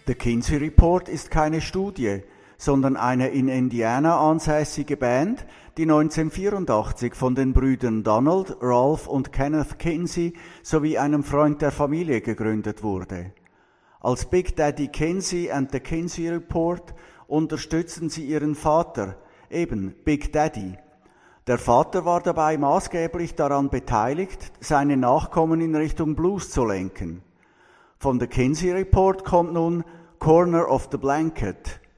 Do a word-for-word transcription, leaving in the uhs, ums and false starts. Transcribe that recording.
The Kinsey Report ist keine Studie, sondern eine in Indiana ansässige Band, die neunzehnhundertvierundachtzig von den Brüdern Donald, Ralph und Kenneth Kinsey sowie einem Freund der Familie gegründet wurde. Als Big Daddy Kinsey and the Kinsey Report unterstützen sie ihren Vater, eben Big Daddy. Der Vater war dabei maßgeblich daran beteiligt, seine Nachkommen in Richtung Blues zu lenken. Von The Kinsey Report kommt nun Corner of the Blanket,